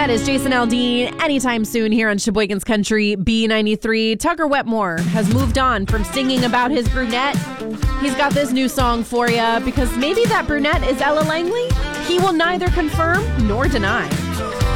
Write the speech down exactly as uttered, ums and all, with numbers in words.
That is Jason Aldean anytime soon here on Sheboygan's Country B ninety-three. Tucker Wetmore has moved on from singing about his brunette. He's got this new song for you because maybe that brunette is Ella Langley. He will neither confirm nor deny.